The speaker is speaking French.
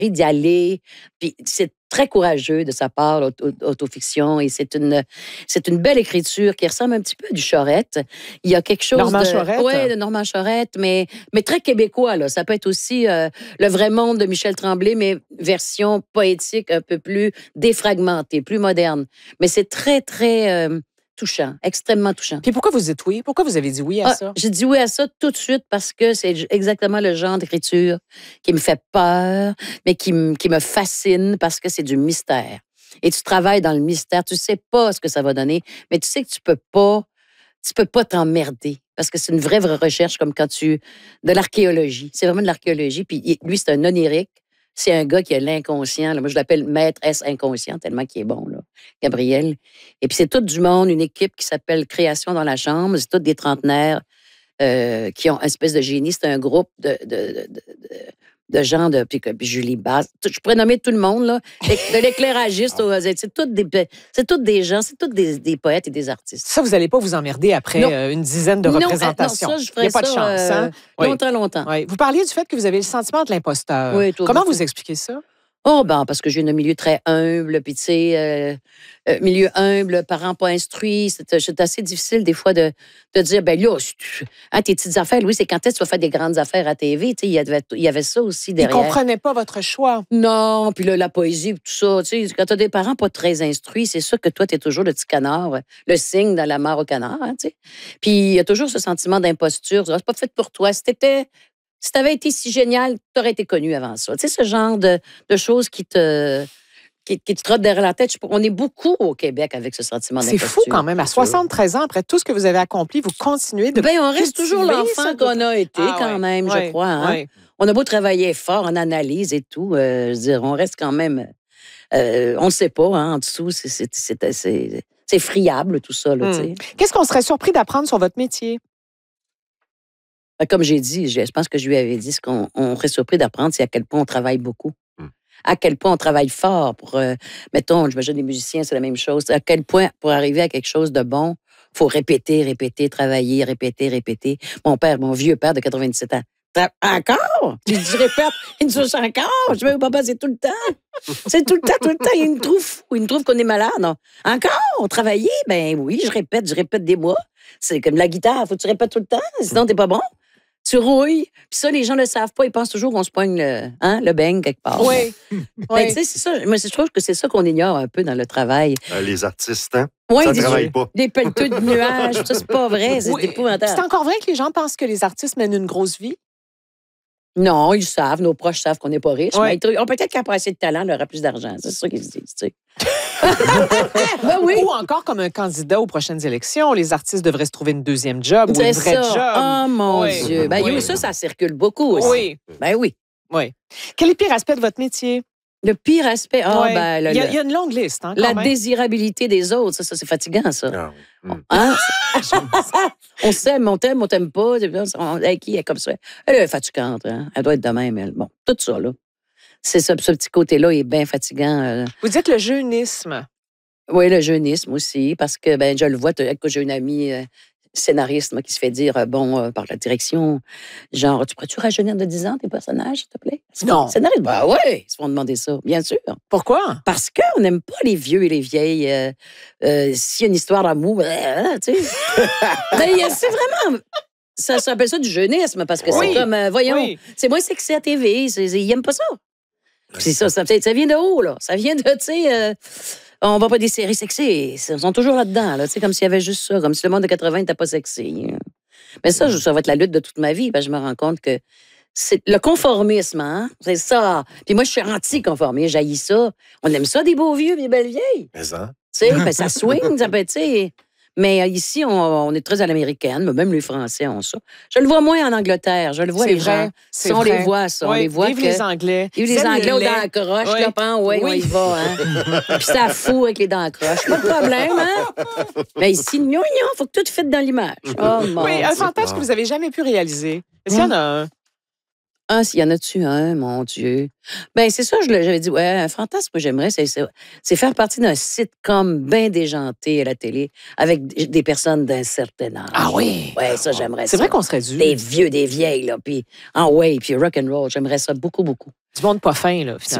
d'y aller. Puis c'est très courageux de sa part, l'autofiction, et c'est une belle écriture qui ressemble un petit peu à du Charette. Il y a quelque chose Normand Charette? Oui, de Normand Charette, mais très québécois, là. Ça peut être aussi Le vrai monde de Michel Tremblay, mais version poétique un peu plus défragmentée, plus moderne. Mais c'est très, très touchant, extrêmement touchant. Puis pourquoi vous dites oui? Pourquoi vous avez dit oui à ça? J'ai dit oui à ça tout de suite parce que c'est exactement le genre d'écriture qui me fait peur, mais qui me fascine parce que c'est du mystère. Et tu travailles dans le mystère, tu sais pas ce que ça va donner, mais tu sais que tu peux pas t'emmerder parce que c'est une vraie recherche comme de l'archéologie. C'est vraiment de l'archéologie. Puis lui, c'est un onirique. C'est un gars qui a l'inconscient. Moi, je l'appelle Maître S inconscient, tellement qu'il est bon, là, Gabriel. Et puis, c'est tout du monde, une équipe qui s'appelle Création dans la chambre. C'est tous des trentenaires qui ont une espèce de génie. C'est un groupe de gens, puis Julie Basse. Je pourrais nommer tout le monde, là, de l'éclairagiste au Z. C'est tous des gens, c'est tous des poètes et des artistes. Ça, vous n'allez pas vous emmerder après une dizaine de représentations. Non, ça, je ferais Il n'y a pas de chance, hein? Longtemps. Oui. Vous parliez du fait que vous avez le sentiment de l'imposteur. Oui, comment vous expliquez ça? Parce que j'ai un milieu très humble, puis tu sais, milieu humble, parents pas instruits, c'est assez difficile des fois de dire, ben là, tes petites affaires, Louis, c'est quand est-ce que tu vas faire des grandes affaires à TV, tu sais, il y avait ça aussi derrière. Ils comprenaient pas votre choix. Non, puis là, la poésie, tout ça, tu sais, quand t'as des parents pas très instruits, c'est sûr que toi, t'es toujours le petit canard, le cygne dans la mare au canard, hein, tu sais. Puis il y a toujours ce sentiment d'imposture, c'est pas fait pour toi, si t'avais été si génial, t'aurais été connu avant ça. Tu sais, ce genre de choses qui te trottent derrière la tête. On est beaucoup au Québec avec ce sentiment d'imposture. C'est fou quand même. À 73 ans, après tout ce que vous avez accompli, vous continuez de on reste toujours l'enfant qu'on a été quand même, je crois. Hein? Oui. On a beau travailler fort en analyse et tout, je veux dire, on reste quand même... on ne sait pas, hein, en dessous, c'est friable tout ça. Là, Qu'est-ce qu'on serait surpris d'apprendre sur votre métier? Comme j'ai dit, je pense que je lui avais dit, ce qu'on serait surpris d'apprendre, c'est à quel point on travaille beaucoup. À quel point on travaille fort pour, mettons, j'imagine les musiciens, c'est la même chose. À quel point, pour arriver à quelque chose de bon, il faut répéter, travailler, répéter. Mon vieux père de 97 ans, encore? Je dis, répète, il me touche encore. Je dis, papa, c'est tout le temps. C'est tout le temps. Il me trouve fou. Il me trouve qu'on est malade. Non? Encore? Travailler? Ben oui, je répète des mois. C'est comme la guitare, faut que tu répètes tout le temps, sinon t'es pas bon. Tu rouilles. Puis ça, les gens ne le savent pas. Ils pensent toujours qu'on se poigne le beigne quelque part. Oui. Ben, tu sais, c'est ça. Moi, je trouve que c'est ça qu'on ignore un peu dans le travail. Les artistes, hein? Oui, ça ne travaille pas. Des pelleteux de nuages, ça, c'est pas vrai. C'est épouvantable. C'est encore vrai que les gens pensent que les artistes mènent une grosse vie? Non, ils savent. Nos proches savent qu'on n'est pas riche. Mais peut-être qu'il n'y a pas assez de talent, il aura plus d'argent. C'est ça qu'ils se disent, tu sais. Ben oui. Ou encore comme un candidat aux prochaines élections, les artistes devraient se trouver une deuxième job ou une vraie job. Oh mon Dieu. Ben ça circule beaucoup aussi. Oui. Ben oui. Quel est le pire aspect de votre métier? Le pire aspect? Il y a une longue liste. Hein, la désirabilité des autres, ça c'est fatigant, ça. Hein? On s'aime, on t'aime pas. Qui est comme ça? Elle est fatigante. Hein? Elle doit être de même, elle. Bon, tout ça, là. C'est ça, ce petit côté-là est bien fatigant. Vous dites le jeunisme. Oui, le jeunisme aussi, parce que je le vois, j'ai une amie scénariste qui se fait dire, par la direction, genre, tu pourrais-tu rajeunir de 10 ans tes personnages, s'il te plaît? Non. Scénariste, oui, ils se font demander ça, bien sûr. Pourquoi? Parce qu'on n'aime pas les vieux et les vieilles. S'il y a une histoire d'amour, tu sais. C'est vraiment... Ça s'appelle ça du jeunisme, parce que c'est comme, c'est moins sexy à TV, ils n'aiment pas ça. C'est ça vient de haut, là. Ça vient de, tu sais... on va pas des séries sexy. Ils sont toujours là-dedans, là. Tu sais, comme s'il y avait juste ça. Comme si le monde de 80 n'était pas sexy. Mais ça va être la lutte de toute ma vie. Je me rends compte que c'est le conformisme, hein? C'est ça. Puis moi, je suis anti-conformiste. J'haïs ça. On aime ça, des beaux vieux, des belles vieilles. Mais ça. Tu sais, ça swing, ça peut, tu sais... Mais ici, on est très à l'américaine, mais même les Français ont ça. Je le vois moins en Angleterre. Je le vois, les gens. C'est on vrai. les voit, ça. On les voit. Vive les Anglais. Vive les Anglais aux dents croches, là, on y va, hein. Puis ça fout avec les dents croches. Pas de problème, hein. Mais ici, il faut que tout fitte dans l'image. Oh, mon Oui, un Dieu. fantasme que vous n'avez jamais pu réaliser. Est-ce qu'il y en a un? Ah, s'il y en a-tu un, mon Dieu? Ben c'est ça, j'avais dit, ouais, un fantasme que j'aimerais, c'est faire partie d'un sitcom bien déjanté à la télé avec des personnes d'un certain âge. Ah oui? Ouais, ça, j'aimerais ça. C'est vrai qu'on serait dû. Des vieux, des vieilles, là, puis puis rock'n'roll, j'aimerais ça beaucoup, beaucoup. Du monde pas fin, là, finalement.